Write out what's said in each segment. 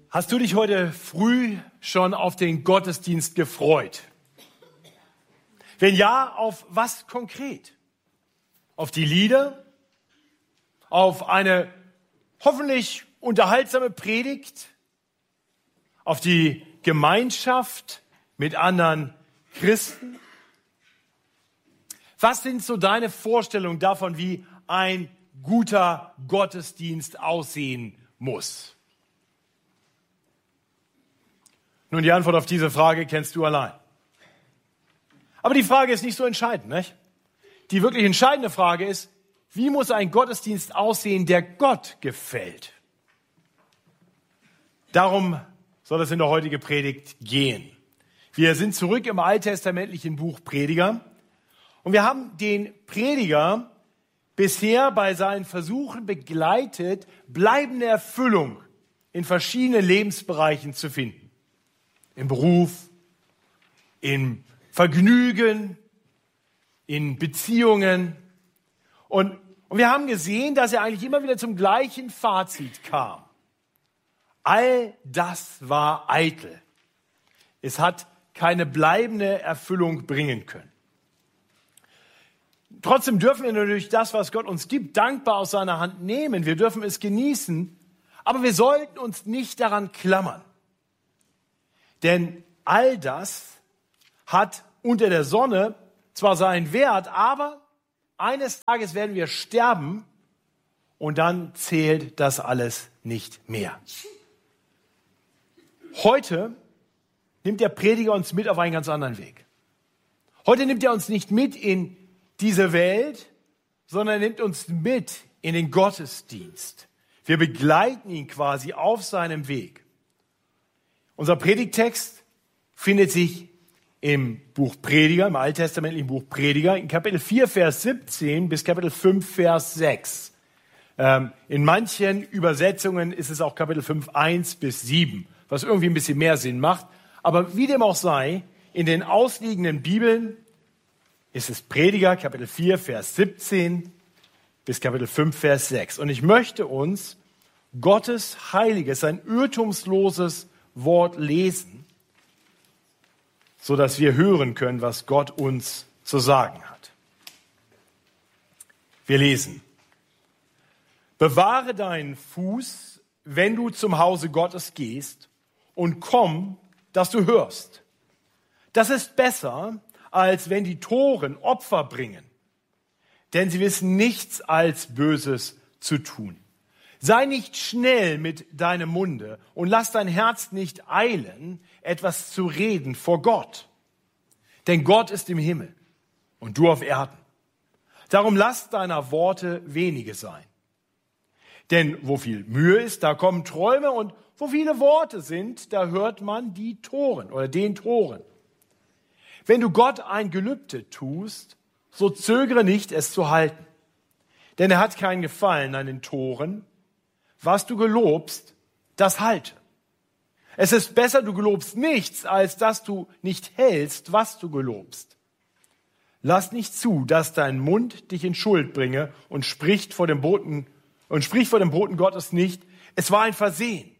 Hast du dich heute früh schon auf den Gottesdienst gefreut? Wenn ja, auf was konkret? Auf die Lieder? Auf eine hoffentlich unterhaltsame Predigt? Auf die Gemeinschaft mit anderen Christen? Was sind so deine Vorstellungen davon, wie ein guter Gottesdienst aussehen muss? Nun, die Antwort auf diese Frage kennst du allein. Aber die Frage ist nicht so entscheidend, nicht? Die wirklich entscheidende Frage ist, wie muss ein Gottesdienst aussehen, der Gott gefällt? Darum soll es in der heutigen Predigt gehen. Wir sind zurück im alttestamentlichen Buch Prediger und wir haben den Prediger bisher bei seinen Versuchen begleitet, bleibende Erfüllung in verschiedenen Lebensbereichen zu finden. Im Beruf, im Vergnügen, in Beziehungen. Und wir haben gesehen, dass er eigentlich immer wieder zum gleichen Fazit kam. All das war eitel. Es hat keine bleibende Erfüllung bringen können. Trotzdem dürfen wir natürlich das, was Gott uns gibt, dankbar aus seiner Hand nehmen. Wir dürfen es genießen, aber wir sollten uns nicht daran klammern. Denn all das hat unter der Sonne zwar seinen Wert, aber eines Tages werden wir sterben und dann zählt das alles nicht mehr. Heute nimmt der Prediger uns mit auf einen ganz anderen Weg. Heute nimmt er uns nicht mit in diese Welt, sondern er nimmt uns mit in den Gottesdienst. Wir begleiten ihn quasi auf seinem Weg. Unser Predigtext findet sich im Buch Prediger, im alttestamentlichen Buch Prediger, in Kapitel 4, Vers 17 bis Kapitel 5, Vers 6. In manchen Übersetzungen ist es auch Kapitel 5, 1 bis 7, was irgendwie ein bisschen mehr Sinn macht. Aber wie dem auch sei, in den ausliegenden Bibeln ist es Prediger, Kapitel 4, Vers 17 bis Kapitel 5, Vers 6. Und ich möchte uns Gottes heiliges, sein irrtumsloses Wort lesen, so dass wir hören können, was Gott uns zu sagen hat. Wir lesen: Bewahre deinen Fuß, wenn du zum Hause Gottes gehst, und komm, dass du hörst. Das ist besser, als wenn die Toren Opfer bringen, denn sie wissen nichts als Böses zu tun. Sei nicht schnell mit deinem Munde und lass dein Herz nicht eilen, etwas zu reden vor Gott. Denn Gott ist im Himmel und du auf Erden. Darum lass deiner Worte wenige sein. Denn wo viel Mühe ist, da kommen Träume, und wo viele Worte sind, da hört man die Toren oder den Toren. Wenn du Gott ein Gelübde tust, so zögere nicht, es zu halten. Denn er hat keinen Gefallen an den Toren. Was du gelobst, das halte. Es ist besser, du gelobst nichts, als dass du nicht hältst, was du gelobst. Lass nicht zu, dass dein Mund dich in Schuld bringe und sprich vor dem Boten Gottes nicht. Es war ein Versehen.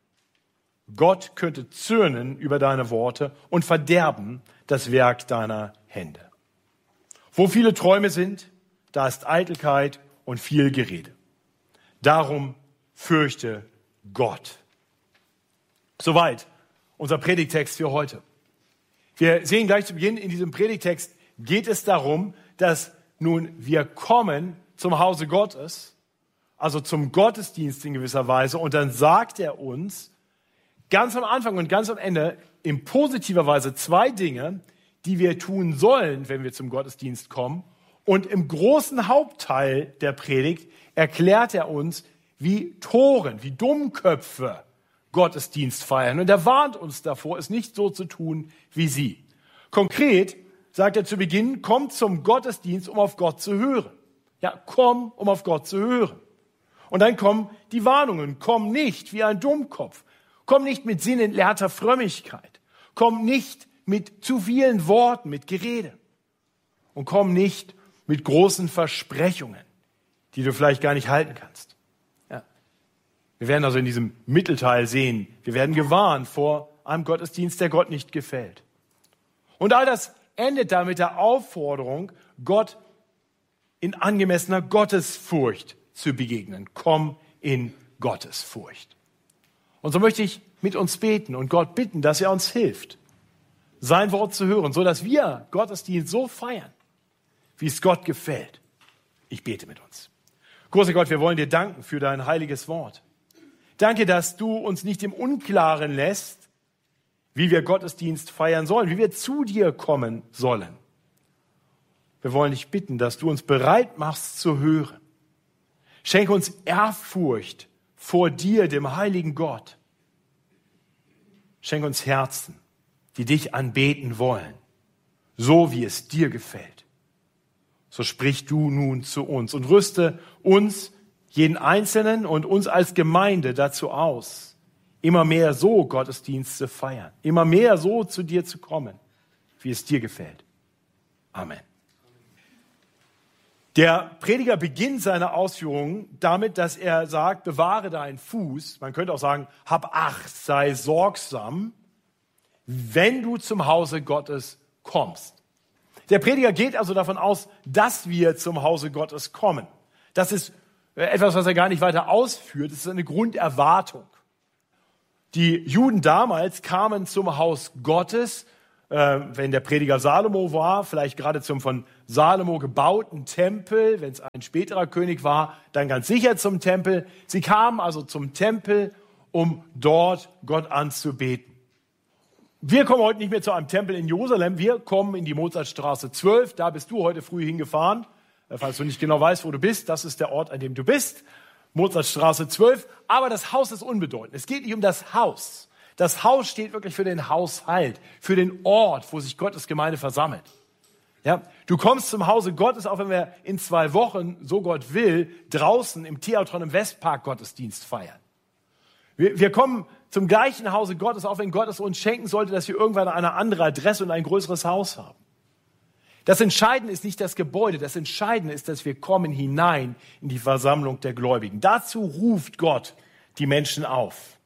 Gott könnte zürnen über deine Worte und verderben das Werk deiner Hände. Wo viele Träume sind, da ist Eitelkeit und viel Gerede. Darum fürchte Gott. Soweit unser Predigtext für heute. Wir sehen gleich zu Beginn, in diesem Predigtext geht es darum, dass nun wir kommen zum Hause Gottes, also zum Gottesdienst in gewisser Weise, und dann sagt er uns ganz am Anfang und ganz am Ende in positiver Weise zwei Dinge, die wir tun sollen, wenn wir zum Gottesdienst kommen. Und im großen Hauptteil der Predigt erklärt er uns, wie Toren, wie Dummköpfe Gottesdienst feiern. Und er warnt uns davor, es nicht so zu tun wie sie. Konkret sagt er zu Beginn, komm zum Gottesdienst, um auf Gott zu hören. Ja, komm, um auf Gott zu hören. Und dann kommen die Warnungen. Komm nicht wie ein Dummkopf. Komm nicht mit sinnentleerter Frömmigkeit. Komm nicht mit zu vielen Worten, mit Gerede. Und komm nicht mit großen Versprechungen, die du vielleicht gar nicht halten kannst. Ja. Wir werden also in diesem Mittelteil sehen, wir werden gewarnt vor einem Gottesdienst, der Gott nicht gefällt. Und all das endet dann mit der Aufforderung, Gott in angemessener Gottesfurcht zu begegnen. Komm in Gottesfurcht. Und so möchte ich mit uns beten und Gott bitten, dass er uns hilft, sein Wort zu hören, so dass wir Gottesdienst so feiern, wie es Gott gefällt. Ich bete mit uns. Großer Gott, wir wollen dir danken für dein heiliges Wort. Danke, dass du uns nicht im Unklaren lässt, wie wir Gottesdienst feiern sollen, wie wir zu dir kommen sollen. Wir wollen dich bitten, dass du uns bereit machst zu hören. Schenke uns Ehrfurcht vor dir, dem heiligen Gott. Schenke uns Herzen, die dich anbeten wollen, so wie es dir gefällt. So sprich du nun zu uns und rüste uns, jeden Einzelnen und uns als Gemeinde dazu aus, immer mehr so Gottesdienst zu feiern, immer mehr so zu dir zu kommen, wie es dir gefällt. Amen. Der Prediger beginnt seine Ausführungen damit, dass er sagt, bewahre deinen Fuß. Man könnte auch sagen, hab Acht, sei sorgsam, wenn du zum Hause Gottes kommst. Der Prediger geht also davon aus, dass wir zum Hause Gottes kommen. Das ist etwas, was er gar nicht weiter ausführt. Das ist eine Grunderwartung. Die Juden damals kamen zum Haus Gottes, wenn der Prediger Salomo war, vielleicht gerade zum von Salomo gebauten Tempel, wenn es ein späterer König war, dann ganz sicher zum Tempel. Sie kamen also zum Tempel, um dort Gott anzubeten. Wir kommen heute nicht mehr zu einem Tempel in Jerusalem, wir kommen in die Mozartstraße 12, da bist du heute früh hingefahren. Falls du nicht genau weißt, wo du bist, das ist der Ort, an dem du bist. Mozartstraße 12, aber das Haus ist unbedeutend. Es geht nicht um das Haus. Das Haus steht wirklich für den Haushalt, für den Ort, wo sich Gottes Gemeinde versammelt. Ja, du kommst zum Hause Gottes, auch wenn wir in 2 Wochen, so Gott will, draußen im Theatron im Westpark Gottesdienst feiern. Wir kommen zum gleichen Hause Gottes, auch wenn Gott es uns schenken sollte, dass wir irgendwann eine andere Adresse und ein größeres Haus haben. Das Entscheidende ist nicht das Gebäude, das Entscheidende ist, dass wir kommen hinein in die Versammlung der Gläubigen. Dazu ruft Gott die Menschen auf.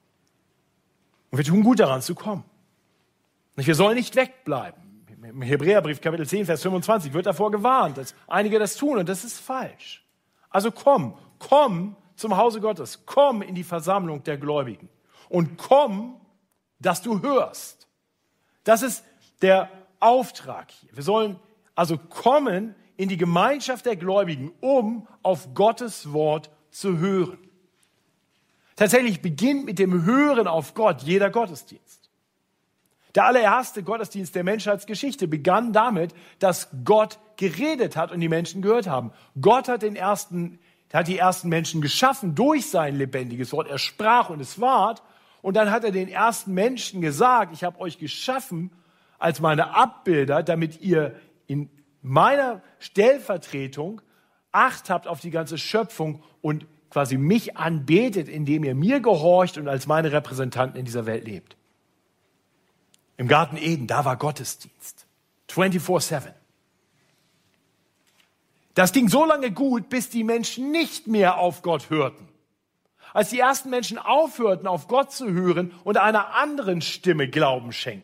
Und wir tun gut daran zu kommen. Wir sollen nicht wegbleiben. Im Hebräerbrief Kapitel 10, Vers 25 wird davor gewarnt, dass einige das tun und das ist falsch. Also komm zum Hause Gottes, komm in die Versammlung der Gläubigen und komm, dass du hörst. Das ist der Auftrag hier. Wir sollen also kommen in die Gemeinschaft der Gläubigen, um auf Gottes Wort zu hören. Tatsächlich beginnt mit dem Hören auf Gott jeder Gottesdienst. Der allererste Gottesdienst der Menschheitsgeschichte begann damit, dass Gott geredet hat und die Menschen gehört haben. Gott hat die ersten Menschen geschaffen durch sein lebendiges Wort. Er sprach und es ward. Und dann hat er den ersten Menschen gesagt, ich habe euch geschaffen als meine Abbilder, damit ihr in meiner Stellvertretung Acht habt auf die ganze Schöpfung und quasi mich anbetet, indem ihr mir gehorcht und als meine Repräsentanten in dieser Welt lebt. Im Garten Eden, da war Gottesdienst. 24/7. Das ging so lange gut, bis die Menschen nicht mehr auf Gott hörten. Als die ersten Menschen aufhörten, auf Gott zu hören und einer anderen Stimme Glauben schenkten.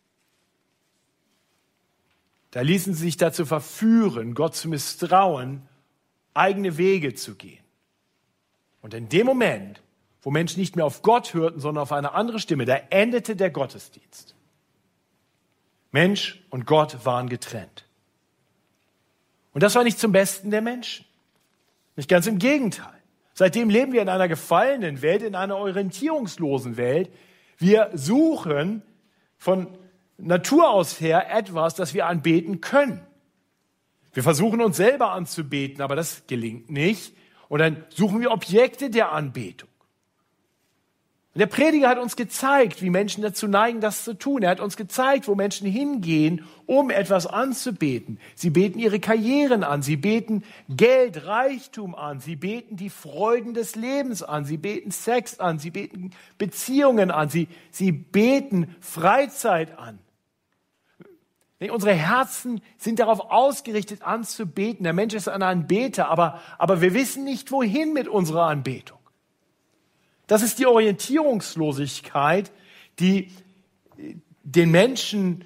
Da ließen sie sich dazu verführen, Gott zu misstrauen, eigene Wege zu gehen. Und in dem Moment, wo Menschen nicht mehr auf Gott hörten, sondern auf eine andere Stimme, da endete der Gottesdienst. Mensch und Gott waren getrennt. Und das war nicht zum Besten der Menschen. Nicht ganz im Gegenteil. Seitdem leben wir in einer gefallenen Welt, in einer orientierungslosen Welt. Wir suchen von Natur aus her etwas, das wir anbeten können. Wir versuchen uns selber anzubeten, aber das gelingt nicht. Und dann suchen wir Objekte der Anbetung. Und der Prediger hat uns gezeigt, wie Menschen dazu neigen, das zu tun. Er hat uns gezeigt, wo Menschen hingehen, um etwas anzubeten. Sie beten ihre Karrieren an, sie beten Geld, Reichtum an, sie beten die Freuden des Lebens an, sie beten Sex an, sie beten Beziehungen an, sie beten Freizeit an. Unsere Herzen sind darauf ausgerichtet, anzubeten. Der Mensch ist ein Anbeter, aber wir wissen nicht, wohin mit unserer Anbetung. Das ist die Orientierungslosigkeit, die die Menschen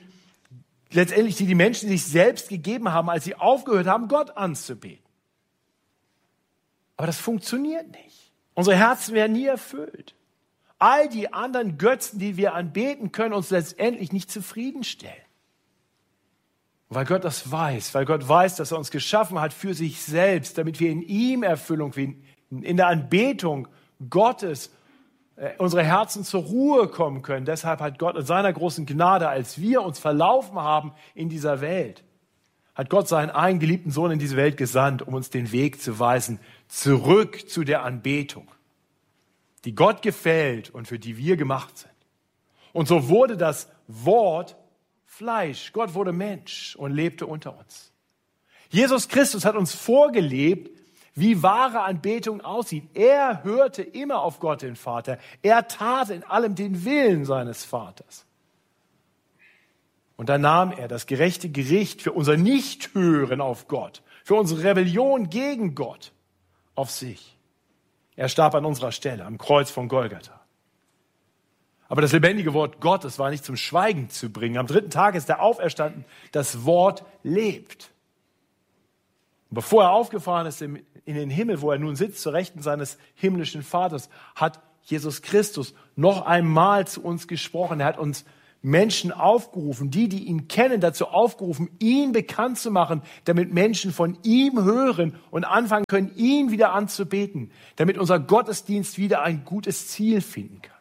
sich selbst gegeben haben, als sie aufgehört haben, Gott anzubeten. Aber das funktioniert nicht. Unsere Herzen werden nie erfüllt. All die anderen Götzen, die wir anbeten, können uns letztendlich nicht zufriedenstellen. Weil Gott das weiß, weil Gott weiß, dass er uns geschaffen hat für sich selbst, damit wir in ihm Erfüllung finden, in der Anbetung Gottes unsere Herzen zur Ruhe kommen können. Deshalb hat Gott in seiner großen Gnade, als wir uns verlaufen haben in dieser Welt, hat Gott seinen eingeliebten Sohn in diese Welt gesandt, um uns den Weg zu weisen, zurück zu der Anbetung, die Gott gefällt und für die wir gemacht sind. Und so wurde das Wort Fleisch. Gott wurde Mensch und lebte unter uns. Jesus Christus hat uns vorgelebt, wie wahre Anbetung aussieht. Er hörte immer auf Gott, den Vater. Er tat in allem den Willen seines Vaters. Und dann nahm er das gerechte Gericht für unser Nichthören auf Gott, für unsere Rebellion gegen Gott auf sich. Er starb an unserer Stelle am Kreuz von Golgatha. Aber das lebendige Wort Gottes war nicht zum Schweigen zu bringen. Am 3. Tag ist er auferstanden. Das Wort lebt. Und bevor er aufgefahren ist in den Himmel, wo er nun sitzt, zur Rechten seines himmlischen Vaters, hat Jesus Christus noch einmal zu uns gesprochen. Er hat uns Menschen aufgerufen, die ihn kennen, dazu aufgerufen, ihn bekannt zu machen, damit Menschen von ihm hören und anfangen können, ihn wieder anzubeten, damit unser Gottesdienst wieder ein gutes Ziel finden kann.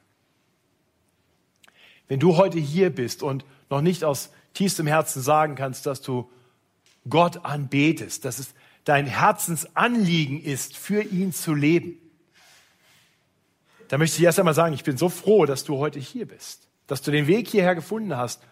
Wenn du heute hier bist und noch nicht aus tiefstem Herzen sagen kannst, dass du Gott anbetest, dass es dein Herzensanliegen ist, für ihn zu leben, dann möchte ich erst einmal sagen, ich bin so froh, dass du heute hier bist, dass du den Weg hierher gefunden hast.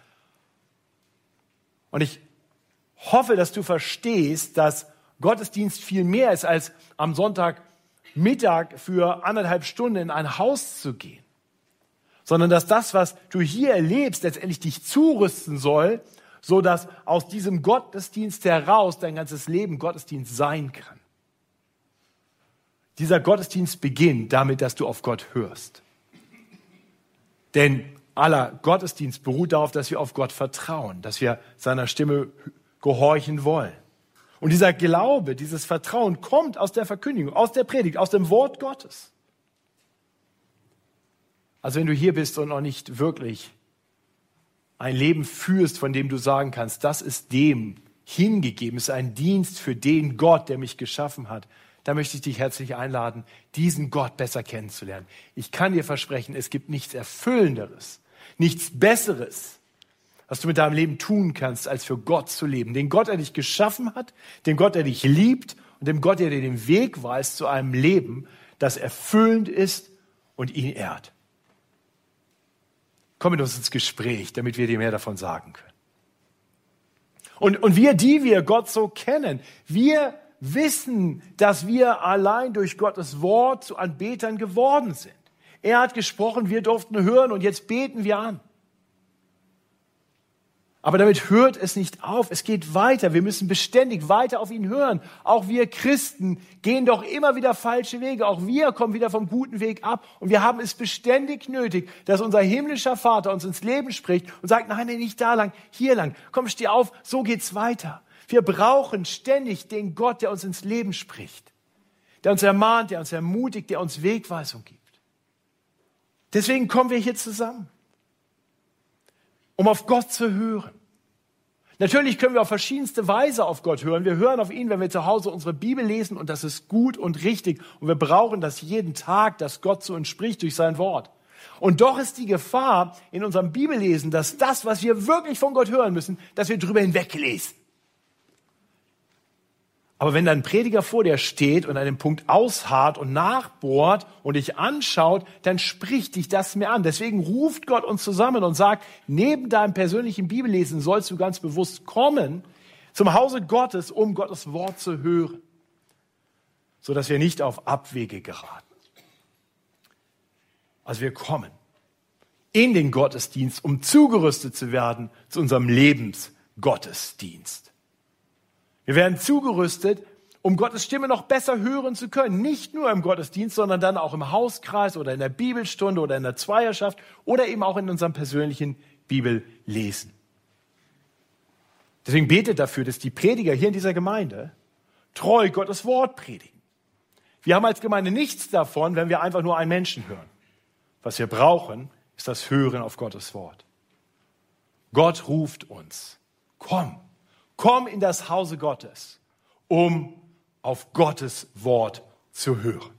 Und ich hoffe, dass du verstehst, dass Gottesdienst viel mehr ist, als am Sonntagmittag für 1,5 Stunden in ein Haus zu gehen. Sondern dass das, was du hier erlebst, letztendlich dich zurüsten soll, so dass aus diesem Gottesdienst heraus dein ganzes Leben Gottesdienst sein kann. Dieser Gottesdienst beginnt damit, dass du auf Gott hörst. Denn aller Gottesdienst beruht darauf, dass wir auf Gott vertrauen, dass wir seiner Stimme gehorchen wollen. Und dieser Glaube, dieses Vertrauen kommt aus der Verkündigung, aus der Predigt, aus dem Wort Gottes. Also wenn du hier bist und noch nicht wirklich ein Leben führst, von dem du sagen kannst, das ist dem hingegeben, ist ein Dienst für den Gott, der mich geschaffen hat, da möchte ich dich herzlich einladen, diesen Gott besser kennenzulernen. Ich kann dir versprechen, es gibt nichts Erfüllenderes, nichts Besseres, was du mit deinem Leben tun kannst, als für Gott zu leben. Den Gott, der dich geschaffen hat, den Gott, der dich liebt und dem Gott, der dir den Weg weist zu einem Leben, das erfüllend ist und ihn ehrt. Komm mit uns ins Gespräch, damit wir dir mehr davon sagen können. Und wir Gott so kennen, wir wissen, dass wir allein durch Gottes Wort zu Anbetern geworden sind. Er hat gesprochen, wir durften hören und jetzt beten wir an. Aber damit hört es nicht auf, es geht weiter. Wir müssen beständig weiter auf ihn hören. Auch wir Christen gehen doch immer wieder falsche Wege. Auch wir kommen wieder vom guten Weg ab. Und wir haben es beständig nötig, dass unser himmlischer Vater uns ins Leben spricht und sagt, nein, nicht da lang, hier lang. Komm, steh auf, so geht's weiter. Wir brauchen ständig den Gott, der uns ins Leben spricht. Der uns ermahnt, der uns ermutigt, der uns Wegweisung gibt. Deswegen kommen wir hier zusammen, um auf Gott zu hören. Natürlich können wir auf verschiedenste Weise auf Gott hören. Wir hören auf ihn, wenn wir zu Hause unsere Bibel lesen und das ist gut und richtig. Und wir brauchen das jeden Tag, dass Gott zu uns spricht durch sein Wort. Und doch ist die Gefahr in unserem Bibellesen, dass das, was wir wirklich von Gott hören müssen, dass wir drüber hinweglesen. Aber wenn dann ein Prediger vor dir steht und an dem Punkt ausharrt und nachbohrt und dich anschaut, dann spricht dich das mehr an. Deswegen ruft Gott uns zusammen und sagt, neben deinem persönlichen Bibellesen sollst du ganz bewusst kommen zum Hause Gottes, um Gottes Wort zu hören, sodass wir nicht auf Abwege geraten. Also wir kommen in den Gottesdienst, um zugerüstet zu werden zu unserem Lebensgottesdienst. Wir werden zugerüstet, um Gottes Stimme noch besser hören zu können. Nicht nur im Gottesdienst, sondern dann auch im Hauskreis oder in der Bibelstunde oder in der Zweierschaft oder eben auch in unserem persönlichen Bibellesen. Deswegen betet dafür, dass die Prediger hier in dieser Gemeinde treu Gottes Wort predigen. Wir haben als Gemeinde nichts davon, wenn wir einfach nur einen Menschen hören. Was wir brauchen, ist das Hören auf Gottes Wort. Gott ruft uns. Komm in das Hause Gottes, um auf Gottes Wort zu hören.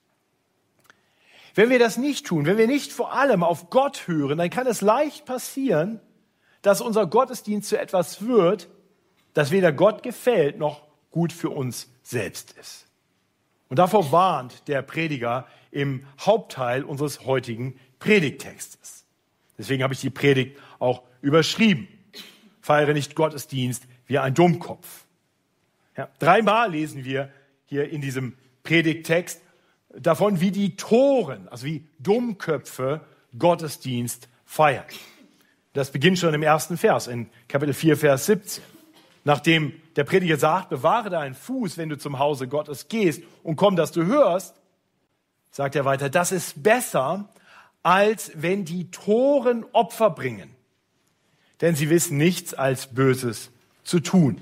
Wenn wir das nicht tun, wenn wir nicht vor allem auf Gott hören, dann kann es leicht passieren, dass unser Gottesdienst zu etwas wird, das weder Gott gefällt noch gut für uns selbst ist. Und davor warnt der Prediger im Hauptteil unseres heutigen Predigttextes. Deswegen habe ich die Predigt auch überschrieben. Feiere nicht Gottesdienst wie ein Dummkopf. Ja, 3-mal lesen wir hier in diesem Predigttext davon, wie die Toren, also wie Dummköpfe Gottesdienst feiern. Das beginnt schon im 1. Vers, in Kapitel 4, Vers 17. Nachdem der Prediger sagt, bewahre deinen Fuß, wenn du zum Hause Gottes gehst und komm, dass du hörst, sagt er weiter, das ist besser, als wenn die Toren Opfer bringen. Denn sie wissen nichts als Böses zu tun.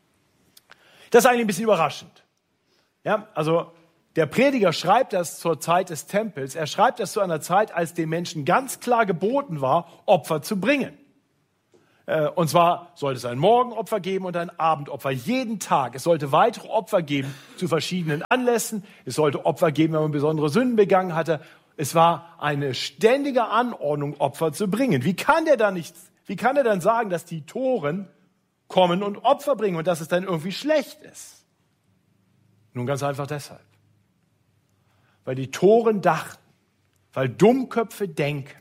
Das ist eigentlich ein bisschen überraschend. Ja, also der Prediger schreibt das zur Zeit des Tempels. Er schreibt das zu einer Zeit, als den Menschen ganz klar geboten war, Opfer zu bringen. Und zwar sollte es ein Morgenopfer geben und ein Abendopfer, jeden Tag. Es sollte weitere Opfer geben zu verschiedenen Anlässen. Es sollte Opfer geben, wenn man besondere Sünden begangen hatte. Es war eine ständige Anordnung, Opfer zu bringen. Wie kann er dann sagen, dass die Toren kommen und Opfer bringen und dass es dann irgendwie schlecht ist? Nun ganz einfach deshalb. Weil die Toren dachten, weil Dummköpfe denken,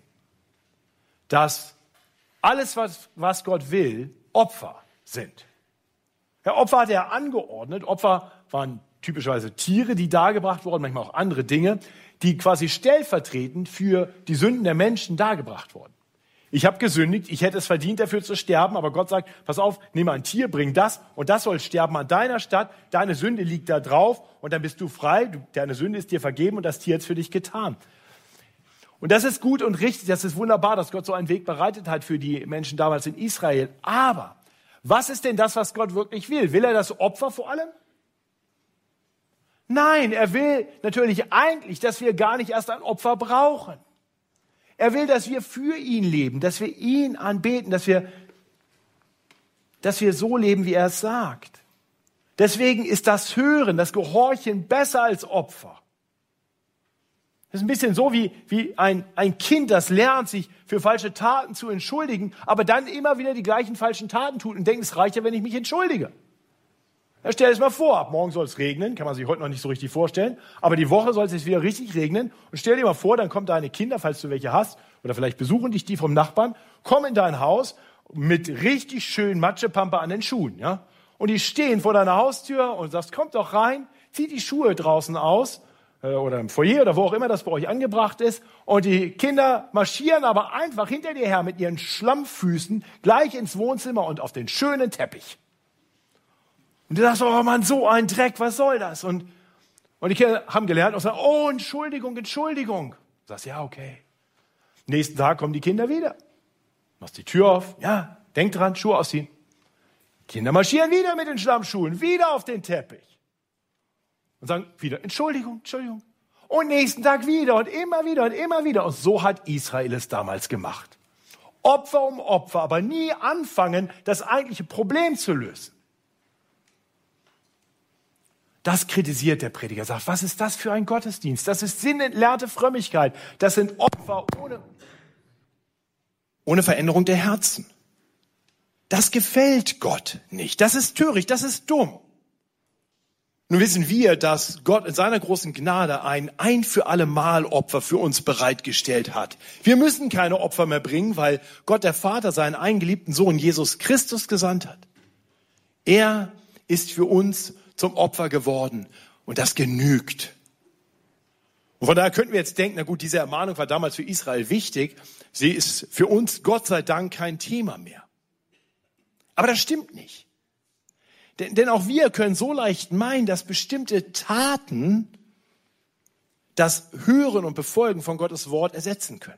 dass alles, was Gott will, Opfer sind. Ja, Opfer hat er angeordnet. Opfer waren typischerweise Tiere, die dargebracht wurden, manchmal auch andere Dinge, die quasi stellvertretend für die Sünden der Menschen dargebracht wurden. Ich habe gesündigt, ich hätte es verdient, dafür zu sterben, aber Gott sagt, pass auf, nimm ein Tier, bring das und das soll sterben an deiner Stadt, deine Sünde liegt da drauf und dann bist du frei, deine Sünde ist dir vergeben und das Tier hat es für dich getan. Und das ist gut und richtig, das ist wunderbar, dass Gott so einen Weg bereitet hat für die Menschen damals in Israel. Aber was ist denn das, was Gott wirklich will? Will er das Opfer vor allem? Nein, er will natürlich eigentlich, dass wir gar nicht erst ein Opfer brauchen. Er will, dass wir für ihn leben, dass wir ihn anbeten, dass wir so leben, wie er es sagt. Deswegen ist das Hören, das Gehorchen besser als Opfer. Das ist ein bisschen so wie ein Kind, das lernt, sich für falsche Taten zu entschuldigen, aber dann immer wieder die gleichen falschen Taten tut und denkt, es reicht ja, wenn ich mich entschuldige. Ja, stell es mal vor, ab morgen soll es regnen, kann man sich heute noch nicht so richtig vorstellen, aber die Woche soll es jetzt wieder richtig regnen und stell dir mal vor, dann kommen deine Kinder, falls du welche hast, oder vielleicht besuchen dich die vom Nachbarn, kommen in dein Haus mit richtig schön Matschepampe an den Schuhen, ja? Und die stehen vor deiner Haustür und sagst, kommt doch rein, zieh die Schuhe draußen aus, oder im Foyer oder wo auch immer das bei euch angebracht ist. Und die Kinder marschieren aber einfach hinter dir her mit ihren Schlammfüßen gleich ins Wohnzimmer und auf den schönen Teppich. Und du sagst, oh Mann, so ein Dreck, was soll das? Und die Kinder haben gelernt und sagen, oh, Entschuldigung. Du sagst, ja, okay. Nächsten Tag kommen die Kinder wieder. Machst die Tür auf, ja, denk dran, Schuhe ausziehen. Kinder marschieren wieder mit den Schlammschuhen, wieder auf den Teppich. Und sagen wieder, Entschuldigung. Und nächsten Tag wieder und immer wieder und immer wieder. Und so hat Israel es damals gemacht. Opfer um Opfer, aber nie anfangen, das eigentliche Problem zu lösen. Das kritisiert der Prediger. Er sagt, was ist das für ein Gottesdienst? Das ist sinnentleerte Frömmigkeit. Das sind Opfer ohne Veränderung der Herzen. Das gefällt Gott nicht. Das ist töricht, das ist dumm. Nun wissen wir, dass Gott in seiner großen Gnade ein für alle Mal Opfer für uns bereitgestellt hat. Wir müssen keine Opfer mehr bringen, weil Gott der Vater seinen eingeliebten Sohn Jesus Christus gesandt hat. Er ist für uns zum Opfer geworden und das genügt. Und von daher könnten wir jetzt denken, na gut, diese Ermahnung war damals für Israel wichtig. Sie ist für uns Gott sei Dank kein Thema mehr. Aber das stimmt nicht. Denn auch wir können so leicht meinen, dass bestimmte Taten das Hören und Befolgen von Gottes Wort ersetzen können.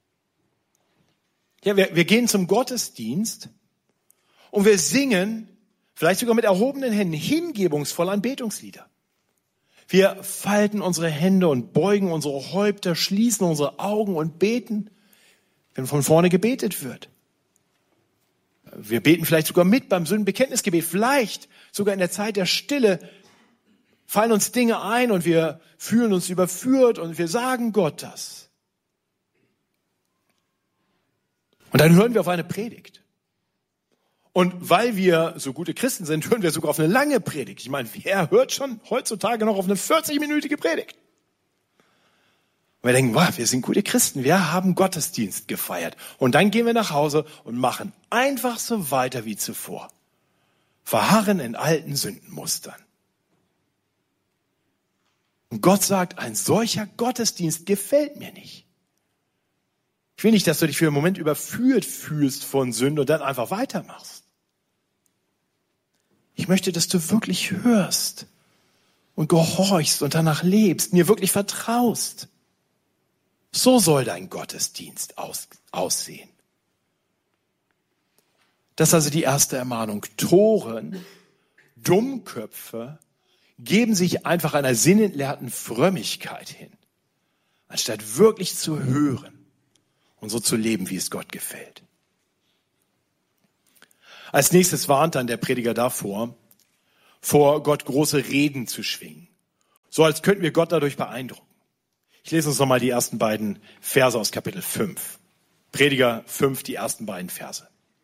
Ja, wir gehen zum Gottesdienst und wir singen, vielleicht sogar mit erhobenen Händen, hingebungsvoll Anbetungslieder. Wir falten unsere Hände und beugen unsere Häupter, schließen unsere Augen und beten, wenn von vorne gebetet wird. Wir beten vielleicht sogar mit beim Sündenbekenntnisgebet, vielleicht sogar in der Zeit der Stille fallen uns Dinge ein und wir fühlen uns überführt und wir sagen Gott das. Und dann hören wir auf eine Predigt. Und weil wir so gute Christen sind, hören wir sogar auf eine lange Predigt. Ich meine, wer hört schon heutzutage noch auf eine 40-minütige Predigt? Und wir denken, wow, wir sind gute Christen, wir haben Gottesdienst gefeiert. Und dann gehen wir nach Hause und machen einfach so weiter wie zuvor. Verharren in alten Sündenmustern. Und Gott sagt, ein solcher Gottesdienst gefällt mir nicht. Ich will nicht, dass du dich für einen Moment überführt fühlst von Sünde und dann einfach weitermachst. Ich möchte, dass du wirklich hörst und gehorchst und danach lebst, mir wirklich vertraust. So soll dein Gottesdienst aussehen. Das ist also die erste Ermahnung. Toren, Dummköpfe geben sich einfach einer sinnentleerten Frömmigkeit hin, anstatt wirklich zu hören und so zu leben, wie es Gott gefällt. Als nächstes warnt dann der Prediger davor, vor Gott große Reden zu schwingen. So als könnten wir Gott dadurch beeindrucken. Ich lese uns nochmal die ersten beiden Verse aus Kapitel 5. Prediger 5, die ersten beiden Verse.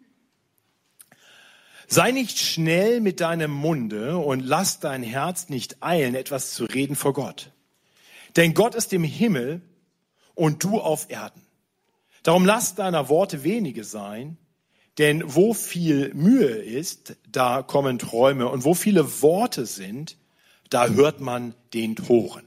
Sei nicht schnell mit deinem Munde und lass dein Herz nicht eilen, etwas zu reden vor Gott. Denn Gott ist im Himmel und du auf Erden. Darum lass deiner Worte wenige sein, denn wo viel Mühe ist, da kommen Träume. Und wo viele Worte sind, da hört man den Toren.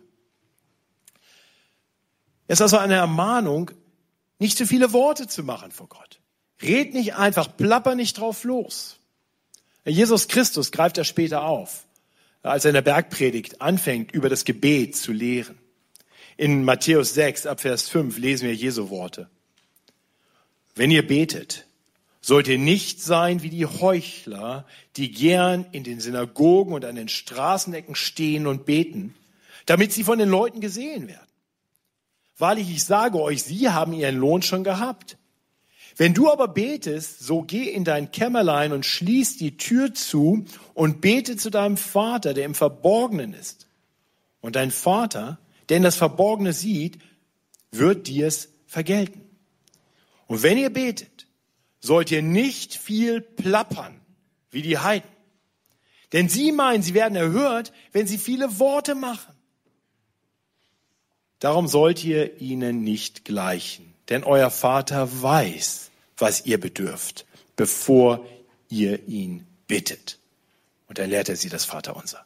Es ist also eine Ermahnung, nicht zu viele Worte zu machen vor Gott. Red nicht einfach, plapper nicht drauf los. Jesus Christus greift das später auf, als er in der Bergpredigt anfängt, über das Gebet zu lehren. In Matthäus 6, ab Vers 5 lesen wir Jesu Worte. Wenn ihr betet, sollt ihr nicht sein wie die Heuchler, die gern in den Synagogen und an den Straßenecken stehen und beten, damit sie von den Leuten gesehen werden. Wahrlich, ich sage euch, sie haben ihren Lohn schon gehabt. Wenn du aber betest, so geh in dein Kämmerlein und schließ die Tür zu und bete zu deinem Vater, der im Verborgenen ist. Und dein Vater, der in das Verborgene sieht, wird dir's vergelten. Und wenn ihr betet, sollt ihr nicht viel plappern wie die Heiden. Denn sie meinen, sie werden erhört, wenn sie viele Worte machen. Darum sollt ihr ihnen nicht gleichen, denn euer Vater weiß, was ihr bedürft, bevor ihr ihn bittet. Und dann lehrt er sie das Vaterunser.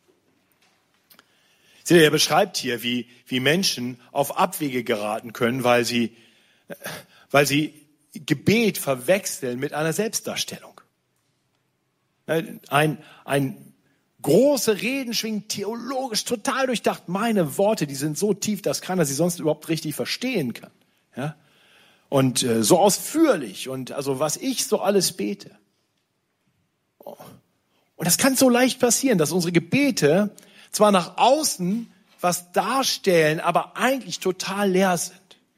Seht ihr, er beschreibt hier, wie Menschen auf Abwege geraten können, weil sie Gebet verwechseln mit einer Selbstdarstellung. Ein große Reden schwingen theologisch total durchdacht. Meine Worte, die sind so tief, dass keiner sie sonst überhaupt richtig verstehen kann. Ja? Und so ausführlich und also was ich so alles bete. Und das kann so leicht passieren, dass unsere Gebete zwar nach außen was darstellen, aber eigentlich total leer sind.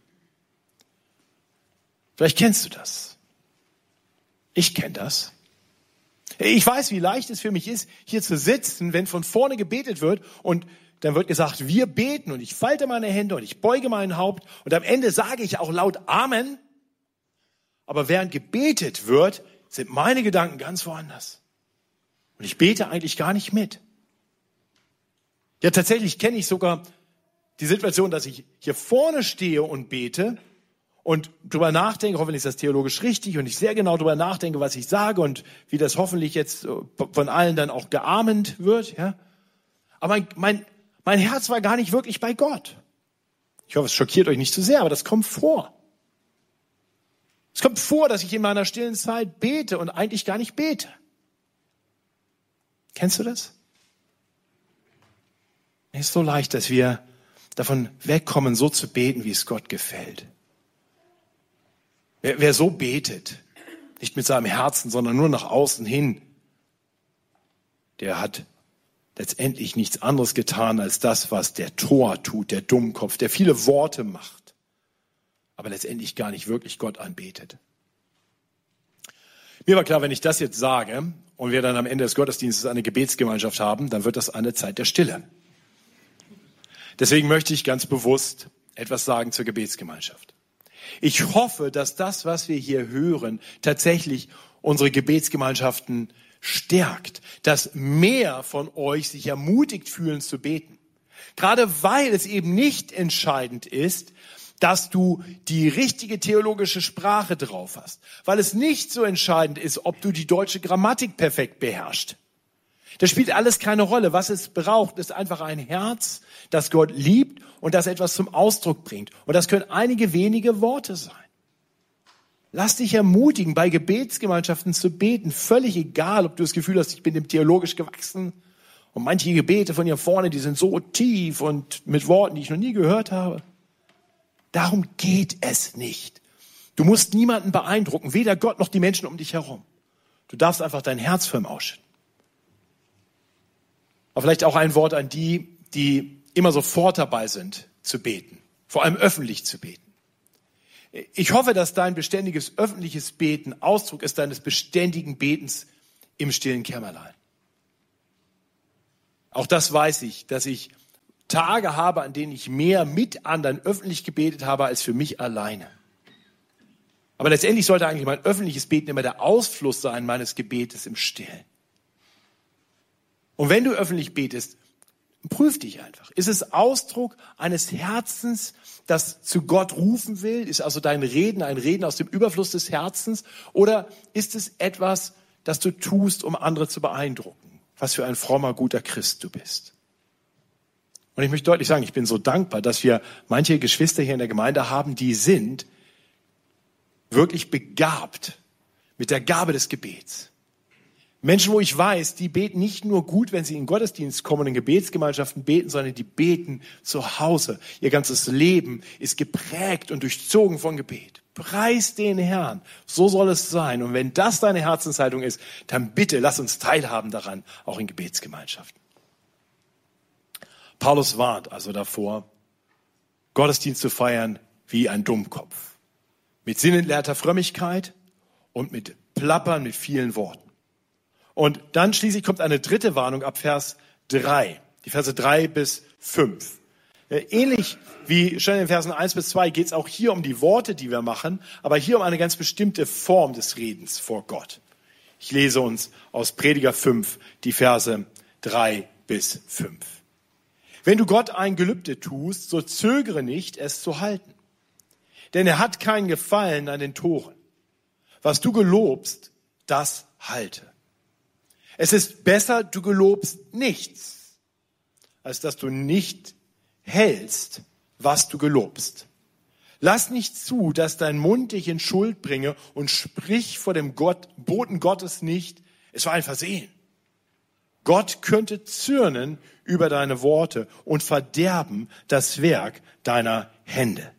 Vielleicht kennst du das. Ich kenne das. Ich weiß, wie leicht es für mich ist, hier zu sitzen, wenn von vorne gebetet wird und dann wird gesagt, wir beten und ich falte meine Hände und ich beuge mein Haupt und am Ende sage ich auch laut Amen. Aber während gebetet wird, sind meine Gedanken ganz woanders. Und ich bete eigentlich gar nicht mit. Ja, tatsächlich kenne ich sogar die Situation, dass ich hier vorne stehe und bete und drüber nachdenke, hoffentlich ist das theologisch richtig und ich sehr genau drüber nachdenke, was ich sage und wie das hoffentlich jetzt von allen dann auch geamend wird. Ja. Aber mein Herz war gar nicht wirklich bei Gott. Ich hoffe, es schockiert euch nicht zu sehr, aber das kommt vor. Es kommt vor, dass ich in meiner stillen Zeit bete und eigentlich gar nicht bete. Kennst du das? Es ist so leicht, dass wir davon wegkommen, so zu beten, wie es Gott gefällt. Wer so betet, nicht mit seinem Herzen, sondern nur nach außen hin, der hat letztendlich nichts anderes getan als das, was der Tor tut, der Dummkopf, der viele Worte macht, aber letztendlich gar nicht wirklich Gott anbetet. Mir war klar, wenn ich das jetzt sage und wir dann am Ende des Gottesdienstes eine Gebetsgemeinschaft haben, dann wird das eine Zeit der Stille. Deswegen möchte ich ganz bewusst etwas sagen zur Gebetsgemeinschaft. Ich hoffe, dass das, was wir hier hören, tatsächlich unsere Gebetsgemeinschaften stärkt, dass mehr von euch sich ermutigt fühlen zu beten. Gerade weil es eben nicht entscheidend ist, dass du die richtige theologische Sprache drauf hast. Weil es nicht so entscheidend ist, ob du die deutsche Grammatik perfekt beherrschst. Das spielt alles keine Rolle. Was es braucht, ist einfach ein Herz, das Gott liebt und das etwas zum Ausdruck bringt. Und das können einige wenige Worte sein. Lass dich ermutigen, bei Gebetsgemeinschaften zu beten. Völlig egal, ob du das Gefühl hast, ich bin dem theologisch gewachsen. Und manche Gebete von hier vorne, die sind so tief und mit Worten, die ich noch nie gehört habe. Darum geht es nicht. Du musst niemanden beeindrucken, weder Gott noch die Menschen um dich herum. Du darfst einfach dein Herz für ihn ausschütten. Aber vielleicht auch ein Wort an die, die immer sofort dabei sind, zu beten. Vor allem öffentlich zu beten. Ich hoffe, dass dein beständiges öffentliches Beten Ausdruck ist deines beständigen Betens im stillen Kämmerlein. Auch das weiß ich, dass ich Tage habe, an denen ich mehr mit anderen öffentlich gebetet habe, als für mich alleine. Aber letztendlich sollte eigentlich mein öffentliches Beten immer der Ausfluss sein meines Gebetes im Stillen. Und wenn du öffentlich betest, prüf dich einfach. Ist es Ausdruck eines Herzens, das zu Gott rufen will? Ist also dein Reden ein Reden aus dem Überfluss des Herzens? Oder ist es etwas, das du tust, um andere zu beeindrucken? Was für ein frommer, guter Christ du bist. Und ich möchte deutlich sagen, ich bin so dankbar, dass wir manche Geschwister hier in der Gemeinde haben, die sind wirklich begabt mit der Gabe des Gebets. Menschen, wo ich weiß, die beten nicht nur gut, wenn sie in den Gottesdienst kommen und in Gebetsgemeinschaften beten, sondern die beten zu Hause. Ihr ganzes Leben ist geprägt und durchzogen von Gebet. Preis den Herrn. So soll es sein. Und wenn das deine Herzenshaltung ist, dann bitte lass uns teilhaben daran, auch in Gebetsgemeinschaften. Paulus warnt also davor, Gottesdienst zu feiern wie ein Dummkopf. Mit sinnentleerter Frömmigkeit und mit Plappern mit vielen Worten. Und dann schließlich kommt eine dritte Warnung ab Vers 3, die Verse 3 bis 5. Ähnlich wie schon in Versen 1 bis 2 geht es auch hier um die Worte, die wir machen, aber hier um eine ganz bestimmte Form des Redens vor Gott. Ich lese uns aus Prediger 5 die Verse 3 bis 5. Wenn du Gott ein Gelübde tust, so zögere nicht, es zu halten. Denn er hat keinen Gefallen an den Toren. Was du gelobst, das halte. Es ist besser, du gelobst nichts, als dass du nicht hältst, was du gelobst. Lass nicht zu, dass dein Mund dich in Schuld bringe und sprich vor dem Boten Gottes nicht, es war ein Versehen. Gott könnte zürnen über deine Worte und verderben das Werk deiner Hände.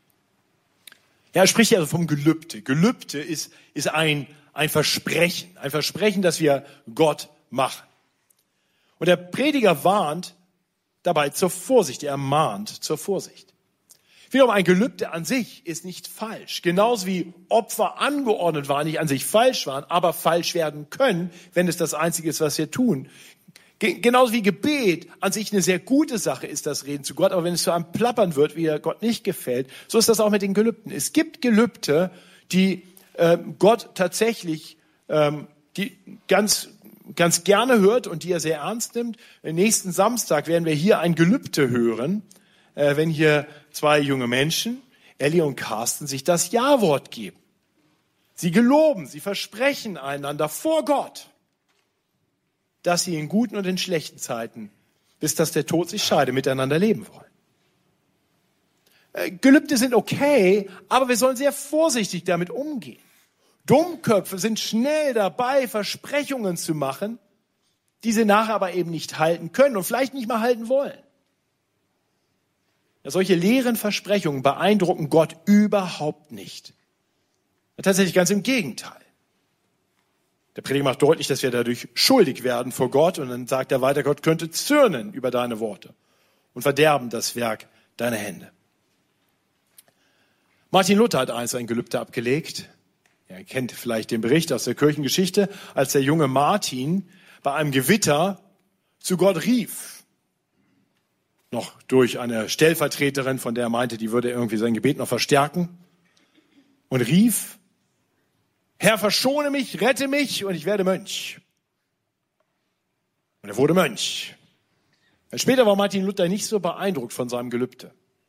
Ja, er spricht also vom Gelübde. Gelübde ist ein Versprechen, das wir Gott machen. Und der Prediger warnt dabei zur Vorsicht, er mahnt zur Vorsicht. Wiederum, ein Gelübde an sich ist nicht falsch. Genauso wie Opfer angeordnet waren, nicht an sich falsch waren, aber falsch werden können, wenn es das Einzige ist, was wir tun. Genauso wie Gebet an sich eine sehr gute Sache ist, das Reden zu Gott, aber wenn es zu einem Plappern wird, wie er Gott nicht gefällt, so ist das auch mit den Gelübden. Es gibt Gelübde, die Gott tatsächlich die ganz gerne hört und die er sehr ernst nimmt. Nächsten Samstag werden wir hier ein Gelübde hören, wenn hier zwei junge Menschen, Ellie und Carsten, sich das Ja-Wort geben. Sie geloben, sie versprechen einander vor Gott, dass sie in guten und in schlechten Zeiten, bis dass der Tod sich scheide, miteinander leben wollen. Gelübde sind okay, aber wir sollen sehr vorsichtig damit umgehen. Dummköpfe sind schnell dabei, Versprechungen zu machen, die sie nachher aber eben nicht halten können und vielleicht nicht mal halten wollen. Ja, solche leeren Versprechungen beeindrucken Gott überhaupt nicht. Ja, tatsächlich ganz im Gegenteil. Der Prediger macht deutlich, dass wir dadurch schuldig werden vor Gott und dann sagt er weiter, Gott könnte zürnen über deine Worte und verderben das Werk deiner Hände. Martin Luther hat einst ein Gelübde abgelegt. Ihr kennt vielleicht den Bericht aus der Kirchengeschichte, als der junge Martin bei einem Gewitter zu Gott rief. Noch durch eine Stellvertreterin, von der er meinte, die würde irgendwie sein Gebet noch verstärken. Und rief, Herr, verschone mich, rette mich und ich werde Mönch. Und er wurde Mönch. Und später war Martin Luther nicht so beeindruckt von seinem Gelübde.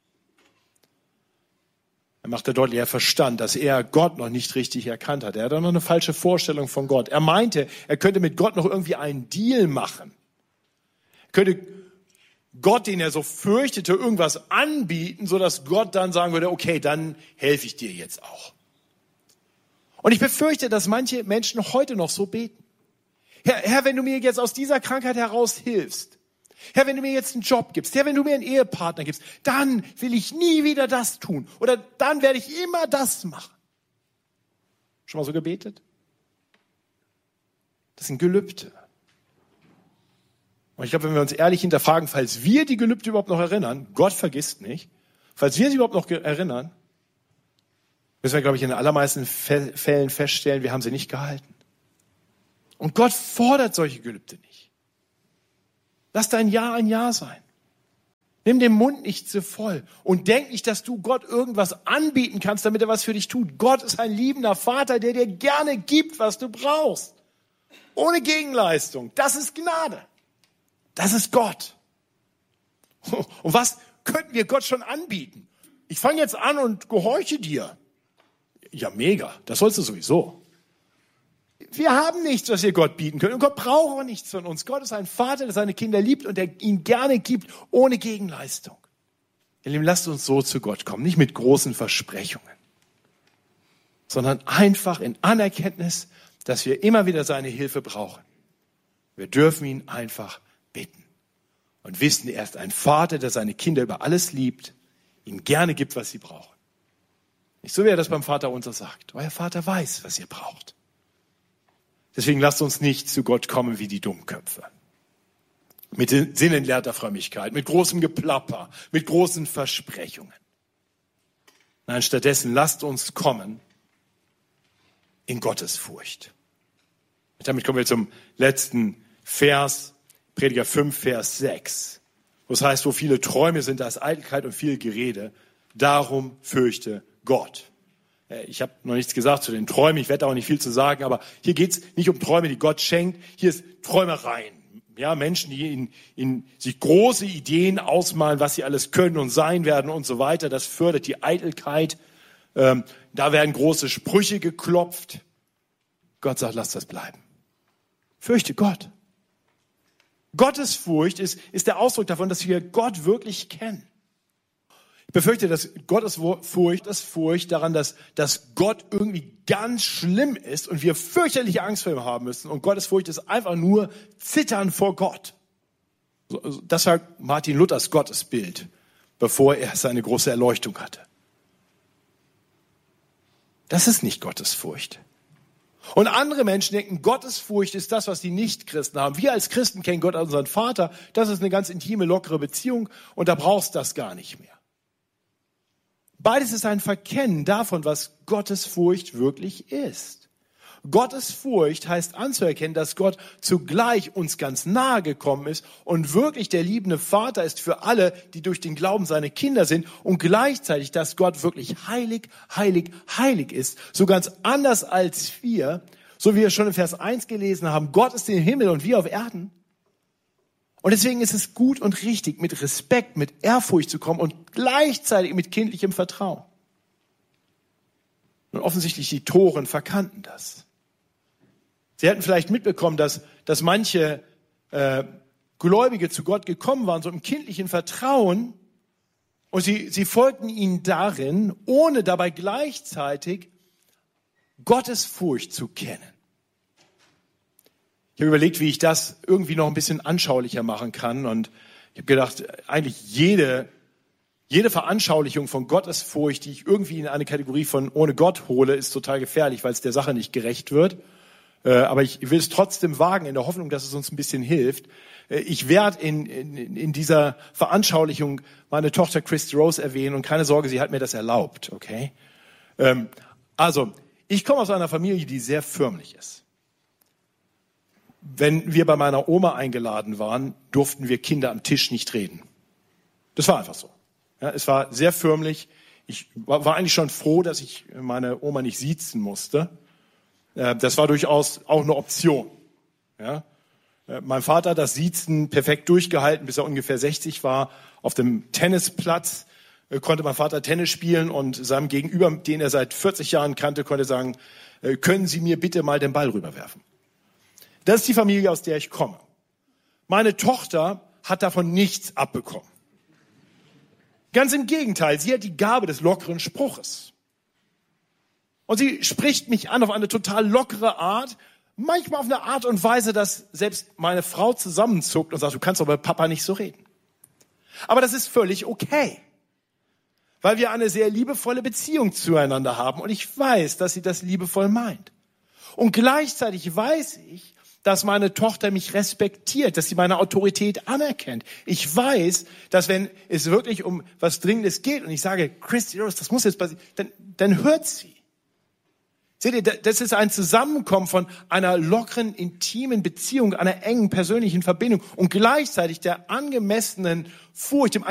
Er machte deutlich, er verstand, dass er Gott noch nicht richtig erkannt hat. Er hatte noch eine falsche Vorstellung von Gott. Er meinte, er könnte mit Gott noch irgendwie einen Deal machen. Er könnte Gott, den er so fürchtete, irgendwas anbieten, sodass Gott dann sagen würde, okay, dann helfe ich dir jetzt auch. Und ich befürchte, dass manche Menschen heute noch so beten. Herr, wenn du mir jetzt aus dieser Krankheit heraus hilfst, Herr, wenn du mir jetzt einen Job gibst, Herr, wenn du mir einen Ehepartner gibst, dann will ich nie wieder das tun. Oder dann werde ich immer das machen. Schon mal so gebetet? Das sind Gelübde. Und ich glaube, wenn wir uns ehrlich hinterfragen, falls wir die Gelübde überhaupt noch erinnern, Gott vergisst nicht, falls wir sie überhaupt noch erinnern, müssen wir, glaube ich, in den allermeisten Fällen feststellen, wir haben sie nicht gehalten. Und Gott fordert solche Gelübde nicht. Lass dein Ja ein Ja sein. Nimm den Mund nicht zu voll und denk nicht, dass du Gott irgendwas anbieten kannst, damit er was für dich tut. Gott ist ein liebender Vater, der dir gerne gibt, was du brauchst. Ohne Gegenleistung. Das ist Gnade. Das ist Gott. Und was könnten wir Gott schon anbieten? Ich fange jetzt an und gehorche dir. Ja, mega. Das sollst du sowieso. Wir haben nichts, was wir Gott bieten können. Und Gott braucht auch nichts von uns. Gott ist ein Vater, der seine Kinder liebt und der ihnen gerne gibt, ohne Gegenleistung. Ihr Lieben, lasst uns so zu Gott kommen. Nicht mit großen Versprechungen, sondern einfach in Anerkenntnis, dass wir immer wieder seine Hilfe brauchen. Wir dürfen ihn einfach bitten und wissen, er ist ein Vater, der seine Kinder über alles liebt, ihnen gerne gibt, was sie brauchen. Nicht so, wie er das beim Vater unser sagt. Euer Vater weiß, was ihr braucht. Deswegen lasst uns nicht zu Gott kommen wie die Dummköpfe. Mit sinnentleerter Frömmigkeit, mit großem Geplapper, mit großen Versprechungen. Nein, stattdessen lasst uns kommen in Gottesfurcht. Und damit kommen wir zum letzten Vers, Prediger 5, Vers 6. Wo es heißt, wo viele Träume sind, da ist Eitelkeit und viel Gerede. Darum fürchte Gott. Ich habe noch nichts gesagt zu den Träumen, ich werde auch nicht viel zu sagen, aber hier geht es nicht um Träume, die Gott schenkt, hier ist Träumereien. Ja, Menschen, die in sich große Ideen ausmalen, was sie alles können und sein werden und so weiter, das fördert die Eitelkeit. Da werden große Sprüche geklopft. Gott sagt, lass das bleiben. Fürchte Gott. Gottesfurcht ist der Ausdruck davon, dass wir Gott wirklich kennen. Ich befürchte, dass Gottesfurcht ist Furcht daran, dass Gott irgendwie ganz schlimm ist und wir fürchterliche Angst vor ihm haben müssen. Und Gottesfurcht ist einfach nur Zittern vor Gott. Das war Martin Luthers Gottesbild, bevor er seine große Erleuchtung hatte. Das ist nicht Gottesfurcht. Und andere Menschen denken, Gottesfurcht ist das, was die Nichtchristen haben. Wir als Christen kennen Gott als unseren Vater. Das ist eine ganz intime, lockere Beziehung und da brauchst du das gar nicht mehr. Beides ist ein Verkennen davon, was Gottesfurcht wirklich ist. Gottesfurcht heißt anzuerkennen, dass Gott zugleich uns ganz nahe gekommen ist und wirklich der liebende Vater ist für alle, die durch den Glauben seine Kinder sind und gleichzeitig, dass Gott wirklich heilig, heilig, heilig ist, so ganz anders als wir, so wie wir schon in Vers 1 gelesen haben, Gott ist im Himmel und wir auf Erden. Und deswegen ist es gut und richtig, mit Respekt, mit Ehrfurcht zu kommen und gleichzeitig mit kindlichem Vertrauen. Und offensichtlich die Toren verkannten das. Sie hätten vielleicht mitbekommen, dass manche Gläubige zu Gott gekommen waren, so im kindlichen Vertrauen, und sie folgten ihnen darin, ohne dabei gleichzeitig Gottesfurcht zu kennen. Ich habe überlegt, wie ich das irgendwie noch ein bisschen anschaulicher machen kann. Und ich habe gedacht, eigentlich jede Veranschaulichung von Gottesfurcht, die ich irgendwie in eine Kategorie von ohne Gott hole, ist total gefährlich, weil es der Sache nicht gerecht wird. Aber ich will es trotzdem wagen, in der Hoffnung, dass es uns ein bisschen hilft. Ich werde in dieser Veranschaulichung meine Tochter Christy Rose erwähnen und keine Sorge, sie hat mir das erlaubt, okay? Also, ich komme aus einer Familie, die sehr förmlich ist. Wenn wir bei meiner Oma eingeladen waren, durften wir Kinder am Tisch nicht reden. Das war einfach so. Ja, es war sehr förmlich. Ich war eigentlich schon froh, dass ich meine Oma nicht siezen musste. Das war durchaus auch eine Option. Ja? Mein Vater hat das Siezen perfekt durchgehalten, bis er ungefähr 60 war. Auf dem Tennisplatz konnte mein Vater Tennis spielen und seinem Gegenüber, den er seit 40 Jahren kannte, konnte sagen, können Sie mir bitte mal den Ball rüberwerfen. Das ist die Familie, aus der ich komme. Meine Tochter hat davon nichts abbekommen. Ganz im Gegenteil, sie hat die Gabe des lockeren Spruches. Und sie spricht mich an auf eine total lockere Art, manchmal auf eine Art und Weise, dass selbst meine Frau zusammenzuckt und sagt, du kannst doch bei Papa nicht so reden. Aber das ist völlig okay, weil wir eine sehr liebevolle Beziehung zueinander haben und ich weiß, dass sie das liebevoll meint. Und gleichzeitig weiß ich, dass meine Tochter mich respektiert, dass sie meine Autorität anerkennt. Ich weiß, dass wenn es wirklich um was Dringendes geht und ich sage, Christy Rose, das muss jetzt passieren, dann hört sie. Seht ihr, das ist ein Zusammenkommen von einer lockeren, intimen Beziehung, einer engen persönlichen Verbindung und gleichzeitig der angemessenen Furcht, dem